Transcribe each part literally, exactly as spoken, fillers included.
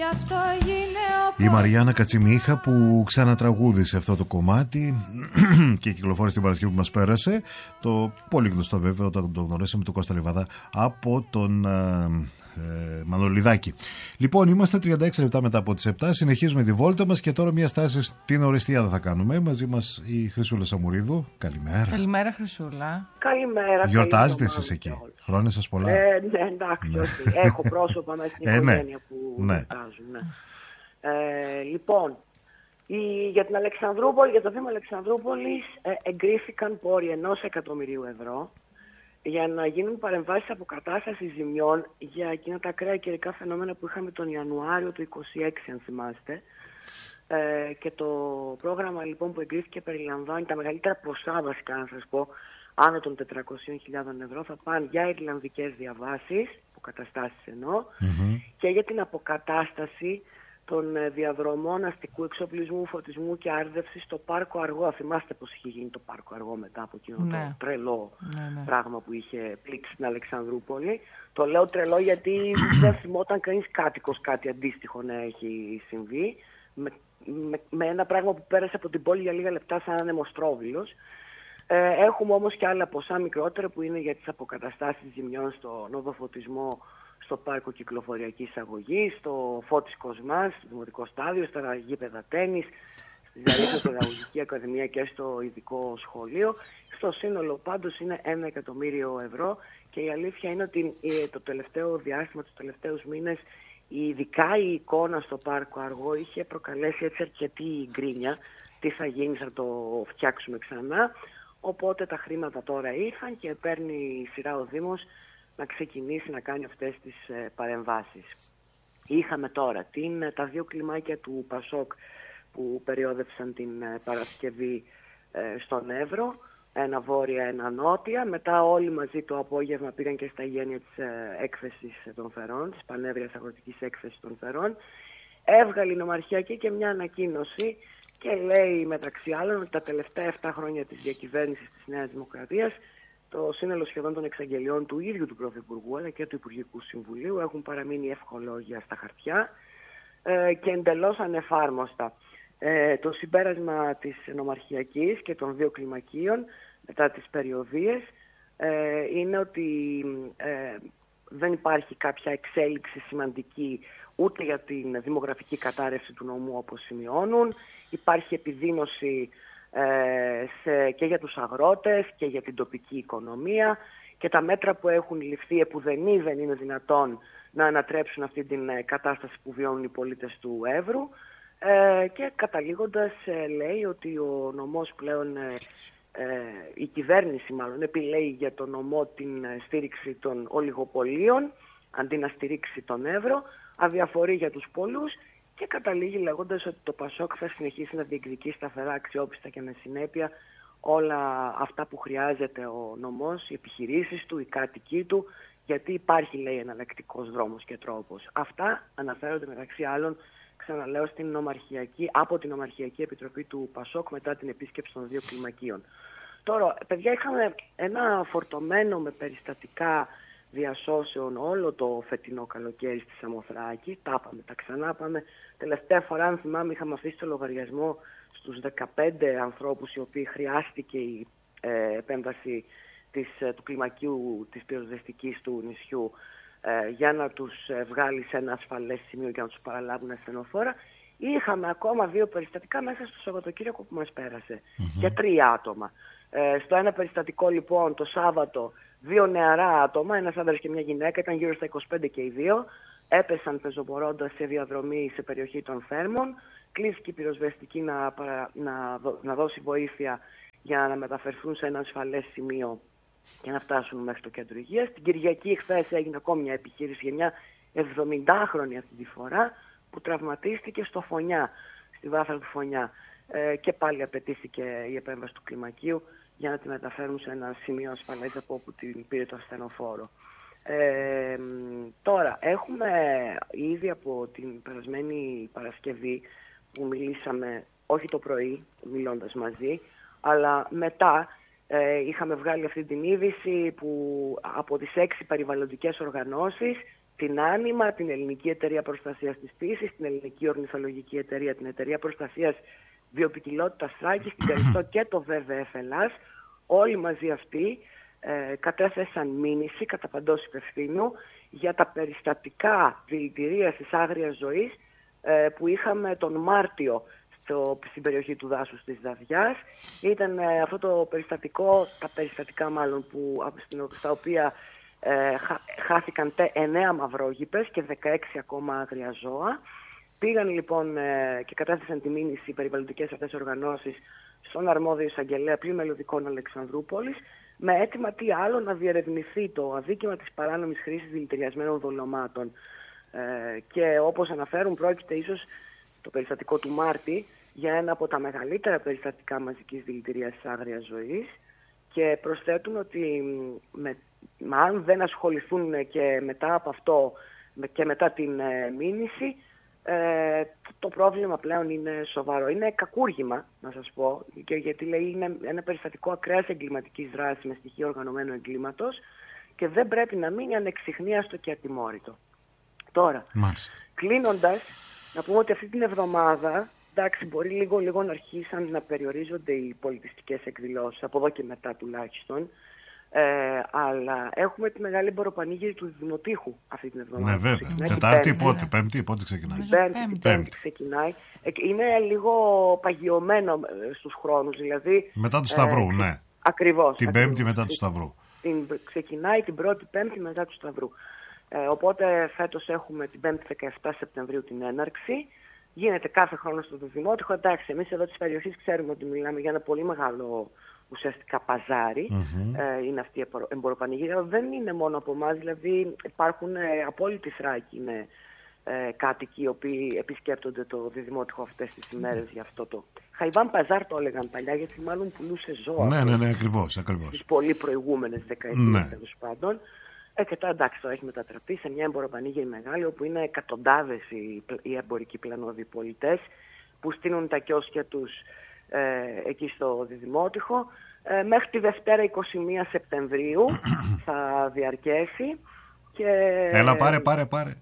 Η Μαριάννα Κατσιμίχα που ξανατραγούδησε αυτό το κομμάτι και κυκλοφόρησε την Παρασκευή που μας πέρασε. Το πολύ γνωστό βέβαια όταν το γνωρίσαμε του Κώστα Λιβαδά από τον ε, Μανολιδάκη. Λοιπόν, είμαστε τριάντα έξι λεπτά μετά από τις επτά. Συνεχίζουμε τη βόλτα μας και τώρα μια στάση στην Ορεστιάδα θα κάνουμε. Μαζί μας η Χρυσούλα Σαμουρίδου. Καλημέρα. Καλημέρα, Χρυσούλα. Καλημέρα. Γιορτάζετε εσείς εκεί? Χρόνια σας πολλά. Ε, ναι, εντάξει, ναι. Όχι. Έχω πρόσωπα μέσα στην οικογένεια που ναι. γιορτάζουν. Ναι. Ε, λοιπόν, η, για την Αλεξανδρούπολη, για το θέμα Αλεξανδρούπολης ε, εγκρίθηκαν πόροι ενός εκατομμυρίου ευρώ για να γίνουν παρεμβάσεις αποκατάστασης ζημιών για εκείνα τα ακραία καιρικά φαινόμενα που είχαμε τον Ιανουάριο του είκοσι έξι, αν θυμάστε. Ε, και το πρόγραμμα λοιπόν που εγκρίθηκε περιλαμβάνει τα μεγαλύτερα ποσά, βασικά να σας πω, άνω των τετρακόσιες χιλιάδες ευρώ, θα πάνε για ιρλανδικές διαβάσεις, αποκαταστάσεις εννοώ, mm-hmm. και για την αποκατάσταση των διαδρομών αστικού εξοπλισμού, φωτισμού και άρδευσης στο Πάρκο Αργό. Θυμάστε πως είχε γίνει το Πάρκο Αργό μετά από εκείνο ναι. το τρελό ναι, ναι. πράγμα που είχε πλήξει την Αλεξανδρούπολη. Το λέω τρελό γιατί δεν θυμόταν κανείς κάτοικος κάτι αντίστοιχο να έχει συμβεί. Με, με, με ένα πράγμα που πέρασε από την πόλη για λίγα λεπτά σαν ανεμοστρόβιλος. Ε, έχουμε όμως και άλλα ποσά μικρότερα που είναι για τις αποκαταστάσεις ζημιών στο νοδοφωτισμό, στο πάρκο κυκλοφοριακής αγωγής, στο Φώτης Κοσμάς, στο Δημοτικό Στάδιο, στα γήπεδα τένις, στη Ζαρίσιο Παιδαγωγική Ακαδημία και στο ειδικό σχολείο. Στο σύνολο πάντως είναι ένα εκατομμύριο ευρώ και η αλήθεια είναι ότι το τελευταίο διάστημα, τους τελευταίους μήνες, ειδικά η εικόνα στο Πάρκο Αργό είχε προκαλέσει έτσι αρκετή γκρίνια. Τι θα γίνει, θα το φτιάξουμε ξανά. Οπότε τα χρήματα τώρα ήρθαν και παίρνει η σειρά ο Δήμος να ξεκινήσει να κάνει αυτές τις ε, παρεμβάσεις. Είχαμε τώρα την, τα δύο κλιμάκια του Πασόκ που περιόδευσαν την ε, Παρασκευή ε, στον Εύρο, ένα βόρεια, ένα νότια. Μετά όλοι μαζί το απόγευμα πήγαν και στα γένεια της ε, έκθεσης των Φερών, της Πανεύριας Αγροτικής Έκθεσης των Φερών. Έβγαλε η Νομαρχιακή και μια ανακοίνωση και λέει μεταξύ άλλων ότι τα τελευταία επτά χρόνια της διακυβέρνησης της Νέας Δημοκρατίας το σύνολο σχεδόν των εξαγγελιών του ίδιου του Πρωθυπουργού αλλά και του Υπουργικού Συμβουλίου έχουν παραμείνει ευχολόγια στα χαρτιά ε, και εντελώς ανεφάρμοστα. Ε, το συμπέρασμα της Νομαρχιακής και των δύο κλιμακίων μετά τις περιοδίες ε, είναι ότι ε, δεν υπάρχει κάποια εξέλιξη σημαντική ούτε για την δημογραφική κατάρρευση του νομού όπως σημειώνουν. Υπάρχει επιδείνωση ε, σε, και για τους αγρότες και για την τοπική οικονομία και τα μέτρα που έχουν ληφθεί επουδενή δεν είναι δυνατόν να ανατρέψουν αυτή την κατάσταση που βιώνουν οι πολίτες του Εύρου ε, και καταλήγοντας ε, λέει ότι ο νομός πλέον, ε, ε, η κυβέρνηση μάλλον επιλέγει για τον νομό την στήριξη των ολιγοπολίων αντί να στηρίξει τον Εύρο, αδιαφορεί για τους πολλούς και καταλήγει λέγοντας ότι το Πασόκ θα συνεχίσει να διεκδικεί σταθερά, αξιόπιστα και με συνέπεια όλα αυτά που χρειάζεται ο νομός, οι επιχειρήσεις του, οι κάτοικοι του, γιατί υπάρχει, λέει, εναλλακτικός δρόμος και τρόπος. Αυτά αναφέρονται μεταξύ άλλων, ξαναλέω, στην νομαρχιακή, από την Νομαρχιακή Επιτροπή του Πασόκ μετά την επίσκεψη των δύο κλιμακίων. Τώρα, παιδιά, είχαμε ένα φορτωμένο με περιστατικά διασώσεων όλο το φετινό καλοκαίρι στη Σαμοθράκη. Τα πάμε, τα ξανά πάμε. Τελευταία φορά, αν θυμάμαι, είχαμε αφήσει το λογαριασμό στους δεκαπέντε ανθρώπους οι οποίοι χρειάστηκε η ε, επέμβαση της, του κλιμακίου της πυροσβεστικής του νησιού ε, για να τους ε, βγάλει σε ένα ασφαλές σημείο για να τους παραλάβουν ασθενοφόρα. Είχαμε ακόμα δύο περιστατικά μέσα στο Σαββατοκύριακο που μας πέρασε. Mm-hmm. Για τρία άτομα. Ε, στο ένα περιστατικό λοιπόν το Σάββατο δύο νεαρά άτομα, ένας άντρας και μια γυναίκα, ήταν γύρω στα είκοσι πέντε και οι δύο, έπεσαν πεζοπορώντας σε διαδρομή σε περιοχή των Θέρμων. Κλείστηκε η πυροσβεστική να, να, να δώσει βοήθεια για να μεταφερθούν σε ένα ασφαλές σημείο και να φτάσουν μέχρι το κέντρο υγείας. Την Κυριακή χθες έγινε ακόμη μια επιχείρηση για μια εβδομηντάχρονη αυτή τη φορά που τραυματίστηκε στο Φωνιά, στη βάθρα του Φωνιά. Ε, και πάλι απαιτήθηκε η επέμβαση του κλιμακίου για να τη μεταφέρουν σε ένα σημείο ασφαλές από όπου την πήρε το ασθενοφόρο. Ε, τώρα, έχουμε ήδη από την περασμένη Παρασκευή που μιλήσαμε, όχι το πρωί, μιλώντας μαζί, αλλά μετά ε, είχαμε βγάλει αυτή την είδηση που από τις έξι περιβαλλοντικές οργανώσεις, την Άνιμα, την Ελληνική Εταιρεία Προστασίας της Φύσης, την Ελληνική Ορνηθολογική Εταιρεία, την Εταιρεία Προστασίας Βιοποικιλότητας Θράκης, την Καριστό και το βι βι εφ Ελλάς. Όλοι μαζί αυτοί ε, κατέθεσαν μήνυση κατά παντός υπευθύνου για τα περιστατικά δηλητηρίας της άγριας ζωής ε, που είχαμε τον Μάρτιο στο, στην περιοχή του δάσους της Δαδιάς. Ήταν ε, αυτό το περιστατικό, τα περιστατικά μάλλον, που, στα οποία ε, χά, χάθηκαν εννέα μαυρόγυπες και δεκαέξι ακόμα άγρια ζώα. Πήγαν λοιπόν ε, και κατέθεσαν τη μήνυση οι περιβαλλοντικές αυτές οργανώσεις στον αρμόδιο εισαγγελέα Πλοίου Μελλοντικών Αλεξανδρούπολης, με αίτημα τι άλλο, να διερευνηθεί το αδίκημα της παράνομης χρήσης δηλητηριασμένων δολωμάτων. Ε, και όπως αναφέρουν, πρόκειται ίσως το περιστατικό του Μάρτη για ένα από τα μεγαλύτερα περιστατικά μαζικής δηλητηρίας της άγριας ζωής, και προσθέτουν ότι με, με, αν δεν ασχοληθούν και μετά από αυτό και μετά την ε, μήνυση, Ε, το πρόβλημα πλέον είναι σοβαρό. Είναι κακούργημα, να σας πω, και γιατί λέει είναι ένα περιστατικό ακραίας εγκληματικής δράσης με στοιχείο οργανωμένου εγκλήματος και δεν πρέπει να μείνει ανεξιχνίαστο και ατιμόρυτο. Τώρα, Μάλιστα. κλείνοντας, να πούμε ότι αυτή την εβδομάδα, εντάξει, μπορεί λίγο, λίγο να αρχίσαν να περιορίζονται οι πολιτιστικές εκδηλώσεις, από εδώ και μετά τουλάχιστον. Ε, αλλά έχουμε τη μεγάλη εμποροπανήγυρη του Δημοτήχου αυτή την εβδομάδα. Ναι, βέβαια. Τετάρτη, πότε, Πέμπτη, πότε ξεκινάει. Πέμπτη, πέμπτη. πέμπτη ξεκινάει. Είναι λίγο παγιωμένο στους χρόνους, δηλαδή. Μετά του Σταυρού, ε, ναι. Ακριβώς. Την ακριβώς. Πέμπτη μετά του Σταυρού. Την, ξεκινάει την πρώτη Πέμπτη μετά του Σταυρού. Ε, οπότε φέτος έχουμε την Πέμπτη δεκαεφτά Σεπτεμβρίου την έναρξη. Γίνεται κάθε χρόνο στο Δημότυχο. Εντάξει, εμείς εδώ της περιοχής ξέρουμε ότι μιλάμε για ένα πολύ μεγάλο ουσιαστικά παζάρι. Mm-hmm. Ε, είναι αυτή η εμποροπανηγύρια. Δεν είναι μόνο από εμάς, δηλαδή υπάρχουν ε, από όλη τη Θράκη είναι ε, κάτοικοι οι οποίοι επισκέπτονται το Διδημότυχο αυτές τις ημέρες mm-hmm. για αυτό το. Χαϊβάν Παζάρ το έλεγαν παλιά, γιατί μάλλον πουλούσε ζώα. Ναι, ναι, ναι, ακριβώς, ακριβώς. Τις πολύ προηγούμενες δεκαετίες, ναι. τέλος πάντων. Ε, και τώρα εντάξει, τώρα έχει μετατραπεί σε μια εμποροπανήγυρη μεγάλη, όπου είναι εκατοντάδες οι, οι εμπορικοί πλανόδιοι πολιτές που στείνουν τα κιόσκια τους Ε, εκεί στο Διδημότυχο. Ε, μέχρι τη Δευτέρα εικοστή πρώτη Σεπτεμβρίου θα διαρκέσει. Και... Έλα πάρε, πάρε, πάρε.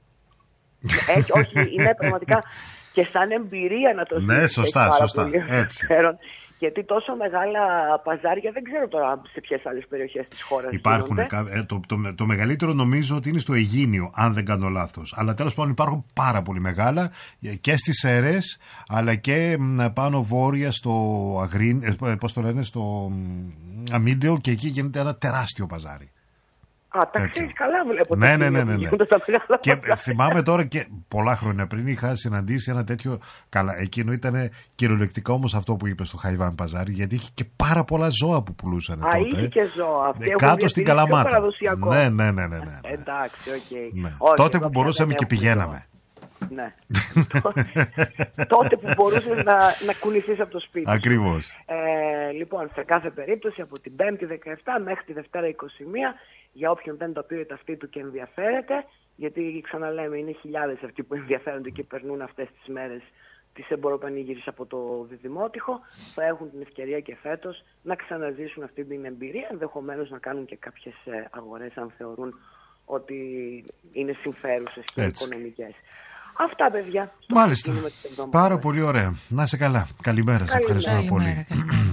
Έχει, όχι, είναι πραγματικά και σαν εμπειρία να το ναι, σωστά, σωστά. Έτσι. Γιατί τόσο μεγάλα παζάρια δεν ξέρω τώρα σε ποιες άλλες περιοχές της χώρας υπάρχουν. Ε, το, το, το μεγαλύτερο νομίζω ότι είναι στο Αιγίνιο, αν δεν κάνω λάθος. Αλλά τέλος πάντων υπάρχουν πάρα πολύ μεγάλα και στις Σέρρες, αλλά και πάνω βόρεια στο Αγρίν, ε, πώς το λένε, στο Αμίντεο, και εκεί γίνεται ένα τεράστιο παζάρι. Α, τα ξέρεις καλά, βλέπω. Ναι, ναι, ναι, ναι, ναι. Και θυμάμαι τώρα και πολλά χρόνια πριν είχα συναντήσει ένα τέτοιο. Καλά, εκείνο ήταν κυριολεκτικά όμως αυτό που είπε στο Χαϊβάν Παζάρι, γιατί είχε και πάρα πολλά ζώα που πουλούσαν. Α, τότε. Είχε και ζώα. Ε, κάτω στην Καλαμάτα. Ναι, ναι, ναι, ναι, ναι. Εντάξει, οκ. Okay. Ναι. Τότε που μπορούσαμε και πηγαίναμε. Ναι. Τότε που μπορούσες να, να κουνηθείς από το σπίτι. Ακριβώς. Ε, λοιπόν, σε κάθε περίπτωση από την Πέμπτη δεκαεφτά μέχρι τη Δευτέρα εικοστή πρώτη, για όποιον δεν το πήρε ταυτί του και ενδιαφέρεται, γιατί ξαναλέμε είναι χιλιάδες αυτοί που ενδιαφέρονται και περνούν αυτές τις μέρες της εμποροπανήγυρης από το Διδημότυχο, θα έχουν την ευκαιρία και φέτος να ξαναζήσουν αυτή την εμπειρία, ενδεχομένως να κάνουν και κάποιες αγορές αν θεωρούν ότι είναι συμφέρουσες και έτσι. Οικονομικές. Αυτά, παιδιά. Μάλιστα. Πάρα πολύ ωραία. Να είσαι καλά. Καλημέρα. Σε ευχαριστούμε πολύ.